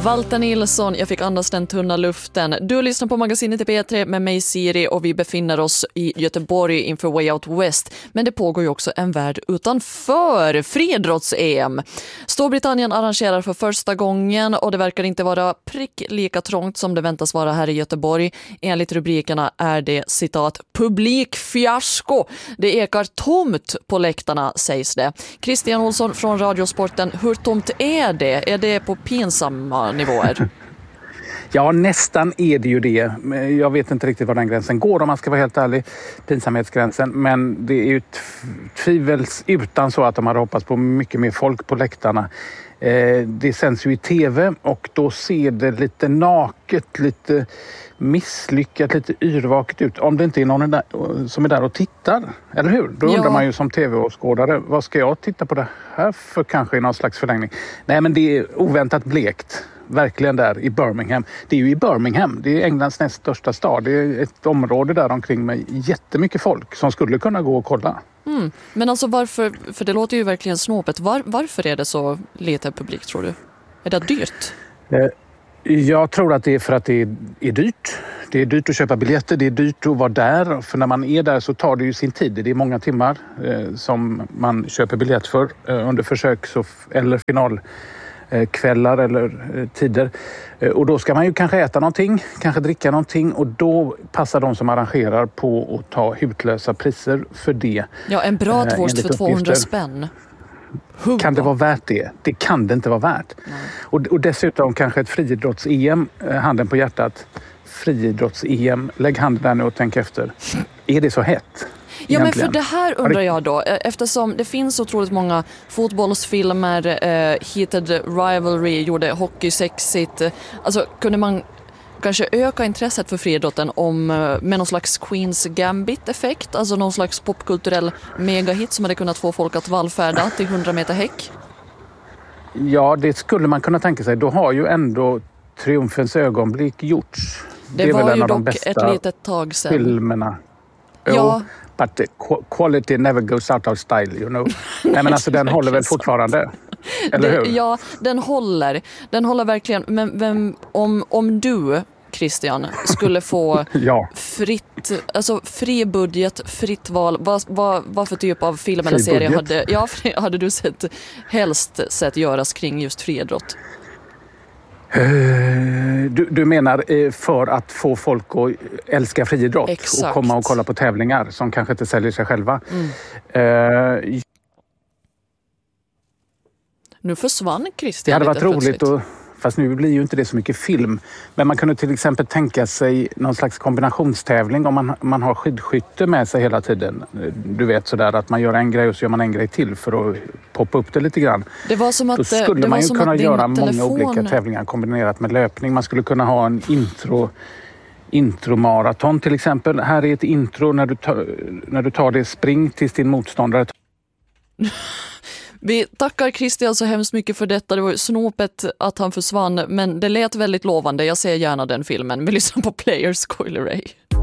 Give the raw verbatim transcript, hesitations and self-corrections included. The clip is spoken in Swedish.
Walter Nilsson, jag fick andas den tunna luften. Du lyssnar på magasinet i P tre med mig Siri och vi befinner oss i Göteborg inför Way Out West. Men det pågår ju också en värld utanför friidrotts-E M. Storbritannien arrangerar för första gången och det verkar inte vara prick lika trångt som det väntas vara här i Göteborg. Enligt rubrikerna är det citat publikfiasko. Det ekar tomt på läktarna, sägs det. Christian Olsson från Radiosporten, hur tomt är det? Är det på pinsamma nivåer? Ja, nästan är det ju det. Jag vet inte riktigt var den gränsen går om man ska vara helt ärlig. Pinsamhetsgränsen. Men det är ju tvivels utan så att de hade hoppats på mycket mer folk på läktarna. Det sänds ju i tv och då ser det lite naket, lite misslyckat, lite yrvaket ut. Om det inte är någon där, som är där och tittar, eller hur? Då undrar ja. man ju som tv-åskådare, vad ska jag titta på det här för kanske i någon slags förlängning? Nej, men det är oväntat blekt. Verkligen där i Birmingham. Det är ju i Birmingham, det är Englands näst största stad. Det är ett område där omkring med jättemycket folk som skulle kunna gå och kolla. Mm. Men alltså varför, för det låter ju verkligen snåpet, Var, varför är det så lite publik tror du? Är det dyrt? Jag tror att det är för att det är, är dyrt. Det är dyrt att köpa biljetter, det är dyrt att vara där. För när man är där så tar det ju sin tid. Det är många timmar eh, som man köper biljett för eh, under försöks- eller finalkvällar eller eh, tider. Eh, och då ska man ju kanske äta någonting, kanske dricka någonting. Och då passar de som arrangerar på att ta hutlösa priser för det. Ja, en bratwurst eh, för tvåhundra spänn. Hurra. Kan det vara värt det? Det kan det inte vara värt. Och, och dessutom kanske ett friidrotts-E M, eh, handen på hjärtat, friidrotts-E M, lägg handen där nu och tänk efter. Är det så hett? Ja, men för det här undrar jag då, eftersom det finns otroligt många fotbollsfilmer, eh, Heated Rivalry gjorde hockey sexigt, alltså kunde man kanske öka intresset för friidrotten om, med någon slags Queens Gambit-effekt, alltså någon slags popkulturell megahit som hade kunnat få folk att vallfärda till hundra meter häck? Ja, det skulle man kunna tänka sig. Då har ju ändå triumfens ögonblick gjorts. Det, det är var väl en ju av de dock ett litet tag sedan. Filmerna. Ja. Oh, but quality never goes out of style, you know. Nej, men alltså den håller väl fortfarande. Eller det, hur? Ja, den håller. Den håller verkligen. Men vem, om, om du, Christian, skulle få ja. fritt, alltså fri budget, fritt val, vad, vad, vad för typ av film eller serie hade, ja, hade du sett, helst sett göras kring just friidrott? Du, du menar för att få folk att älska friidrott? Exakt. Och komma och kolla på tävlingar som kanske inte säljer sig själva. Mm. Uh, nu försvann Christian. Det hade varit roligt plötsligt. Och, fast nu blir ju inte det så mycket film. Men man kunde till exempel tänka sig någon slags kombinationstävling om man, man har skidskytte med sig hela tiden. Du vet sådär att man gör en grej och så gör man en grej till för att poppa upp det lite grann. Det var som att, Då skulle det man var ju som kunna att göra många telefon... olika tävlingar kombinerat med löpning. Man skulle kunna ha en intro... intromaraton till exempel. Här är ett intro när du tar, när du tar det spring tills din motståndare. Vi tackar Christian så hemskt mycket för detta. Det var snopet att han försvann, men det lät väldigt lovande. Jag ser gärna den filmen. Vi lyssnar på Players Coil Ray.